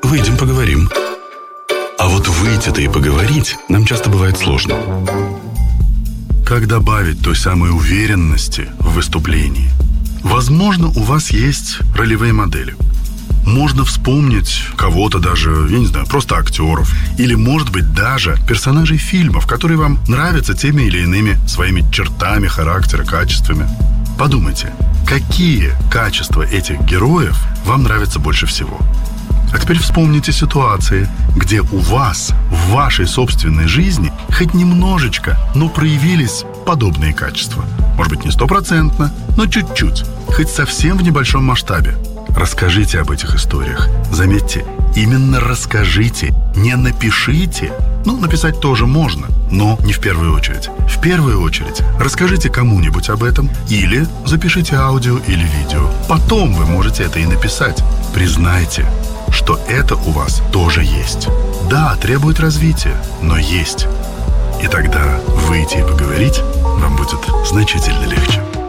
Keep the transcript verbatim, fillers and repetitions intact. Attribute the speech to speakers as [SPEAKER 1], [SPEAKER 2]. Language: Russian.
[SPEAKER 1] выйдем поговорим. А вот выйти-то и поговорить нам часто бывает сложно.
[SPEAKER 2] Как добавить той самой уверенности в выступлении? Возможно, у вас есть ролевые модели. Можно вспомнить кого-то даже, я не знаю, просто актеров. Или, может быть, даже персонажей фильмов, которые вам нравятся теми или иными своими чертами характера, качествами. Подумайте, какие качества этих героев вам нравятся больше всего? А теперь вспомните ситуации, где у вас, в вашей собственной жизни, хоть немножечко, но проявились подобные качества. Может быть, не стопроцентно, но чуть-чуть, хоть совсем в небольшом масштабе. Расскажите об этих историях. Заметьте, именно расскажите, не напишите. Ну, написать тоже можно, но не в первую очередь. В первую очередь расскажите кому-нибудь об этом или запишите аудио или видео. Потом вы можете это и написать. Признайте, что это у вас тоже есть. Да, требует развития, но есть. И тогда выйти и поговорить вам будет значительно легче.